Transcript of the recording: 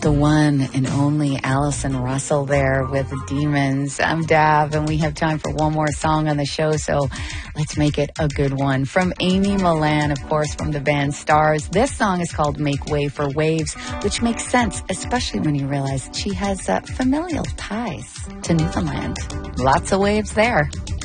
the one and only Allison Russell there with Demons. I'm Dav, and we have time for one more song on the show, so let's make it a good one. From Amy Milan, of course, from the band Stars. This song is called Make Way for Waves, which makes sense, especially when you realize she has familial ties to Newfoundland. Lots of waves there.